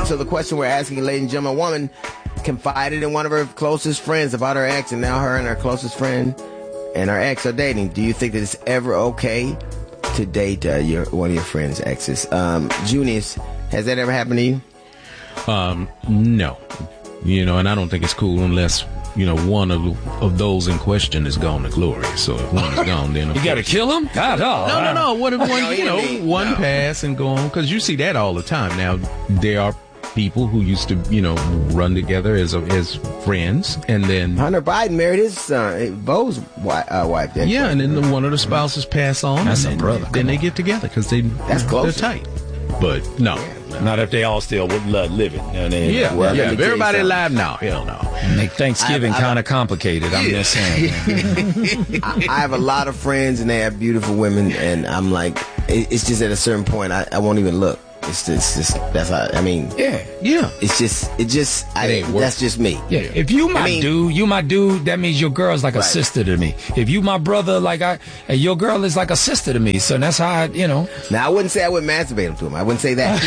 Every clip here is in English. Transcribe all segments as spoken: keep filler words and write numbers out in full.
so the question we're asking, ladies and gentlemen, a woman confided in one of her closest friends about her ex, and now her and her closest friend and her ex are dating. Do you think that it's ever okay to date uh, your one of your friend's exes? Um, Junius, has that ever happened to you? Um, no. You know, and I don't think it's cool unless, you know, one of of those in question is gone to glory. So if one is gone, then you got to kill him. God, no, no, no, no. What if one, you know, one pass and go on? Because you see that all the time. Now there are people who used to, you know, run together as a, as friends, and then Hunter Biden married his son, Bo's wife. Uh, wife yeah, and then the, one of the spouses pass on. That's and a brother. Then, then they get together because they that's close. They're tight. But no, yeah, not if they all still would love living. You know what I mean? Yeah, well, yeah. If everybody alive now, hell no. Make Thanksgiving kind of complicated. I'm yeah. just saying. I, I have a lot of friends, and they have beautiful women, and I'm like, it, it's just at a certain point, I, I won't even look. It's just, it's just that's how I mean. Yeah, yeah. It's just, it just, I, it that's just me. Yeah. If you my I mean, dude, you my dude. That means your girl's like a right. sister to me. If you my brother, like I, and your girl is like a sister to me. So that's how I, you know. Now I wouldn't say I would masturbate to him. I wouldn't say that.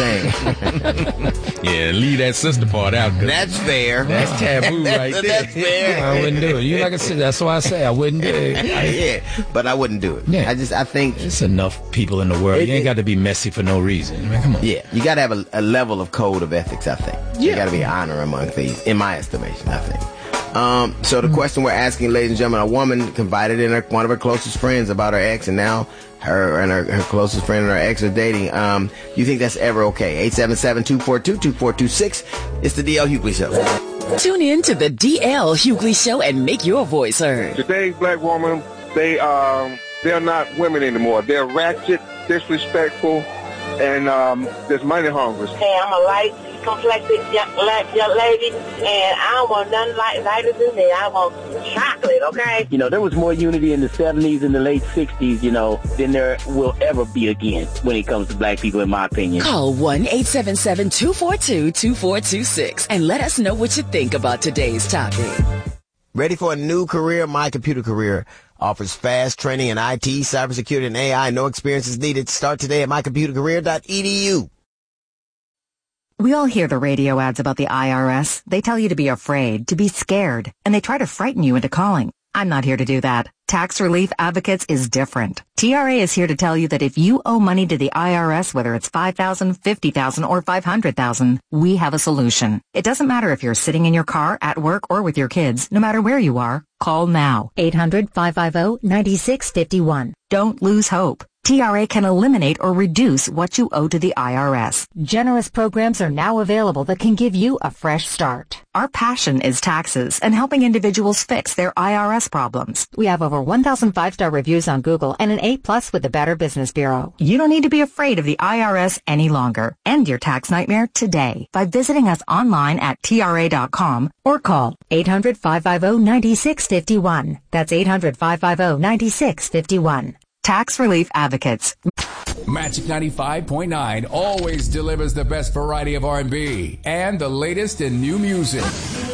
I'm just saying. Yeah, leave that sister part out. That's fair. That's taboo that's, right there. That's fair. I wouldn't do it. You like a sister. That's why I say I wouldn't do it. I, yeah, but I wouldn't do it. Yeah. I just, I think it's enough people in the world. It, you ain't got to be messy for no reason. I mean, come on. Yeah, you got to have a, a level of code of ethics, I think. Yeah. There got to be honor among thieves, in my estimation, I think. Um, so the question we're asking, ladies and gentlemen, a woman confided in her, one of her closest friends about her ex, and now her and her, her closest friend and her ex are dating. Um, you think that's ever okay? eight seven seven, two four two, two four two six. It's the D L Hughley Show. Tune in to the D L Hughley Show and make your voice heard. Today's black woman, they, um, they're not women anymore. They're ratchet, disrespectful, and um, there's money hungry. Hey, I'm a light complected young, young lady, and I don't want nothing light, lighter than me. I want chocolate, okay? You know, there was more unity in the seventies and the late sixties, you know, than there will ever be again when it comes to black people, in my opinion. Call one eight seven seven, two four two, two four two six and let us know what you think about today's topic. Ready for a new career? My Computer Career offers fast training in I T, cybersecurity, and A I. No experience is needed. Start today at my computer career dot e d u. We all hear the radio ads about the I R S. They tell you to be afraid, to be scared, and they try to frighten you into calling. I'm not here to do that. Tax Relief Advocates is different. T R A is here to tell you that if you owe money to the I R S, whether it's five thousand dollars, fifty thousand dollars, or five hundred thousand dollars, we have a solution. It doesn't matter if you're sitting in your car, at work, or with your kids. No matter where you are, call now. eight hundred, five five zero, nine six five one. Don't lose hope. T R A can eliminate or reduce what you owe to the I R S. Generous programs are now available that can give you a fresh start. Our passion is taxes and helping individuals fix their I R S problems. We have over one thousand five-star reviews on Google and an A plus with the Better Business Bureau. You don't need to be afraid of the I R S any longer. End your tax nightmare today by visiting us online at T R A dot com or call eight hundred, five five zero, nine six five one. That's eight hundred, five five zero, nine six five one. Tax Relief Advocates. Magic ninety-five point nine always delivers the best variety of R and B and the latest in new music.